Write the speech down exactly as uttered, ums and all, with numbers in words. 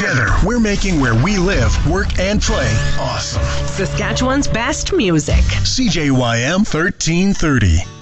Together, we're making where we live, work, and play awesome. Saskatchewan's best music. C J Y M thirteen thirty.